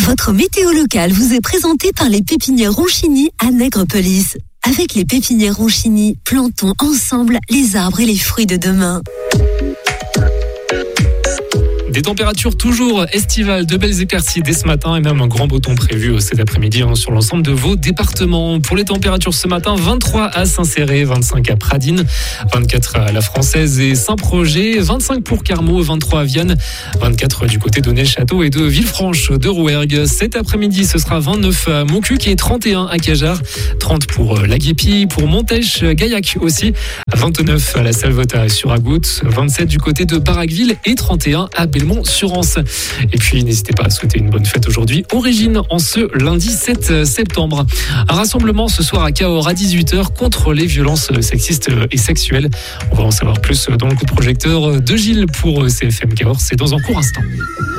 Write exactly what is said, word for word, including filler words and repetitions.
Votre météo locale vous est présentée par les pépinières Ronchini à Nègrepelisse. Avec les pépinières Ronchini, plantons ensemble les arbres et les fruits de demain. Des températures toujours estivales, de belles éclaircies dès ce matin et même un grand beau temps prévu cet après-midi hein, sur l'ensemble de vos départements. Pour les températures ce matin, vingt-trois à Saint-Céré, vingt-cinq à Pradines, vingt-quatre à La Française et Saint-Projet, vingt-cinq pour Carmaux, vingt-trois à Vienne, vingt-quatre du côté de Neuchâteau et de Villefranche de Rouergue. Cet après-midi, ce sera vingt-neuf à Montcuq et trente et un à Cajar, trente pour La Guépie, pour Montèche, Gaillac aussi, vingt-neuf à La Salvetat sur Agout, vingt-sept du côté de Barraqueville et trente et un à Belmont sur Anse. Et puis n'hésitez pas à souhaiter une bonne fête aujourd'hui aux Régines en ce lundi sept septembre. Un rassemblement ce soir à Cahors à dix-huit heures contre les violences sexistes et sexuelles. On va en savoir plus dans le coup de projecteur de Gilles pour C F M Cahors. C'est dans un court instant.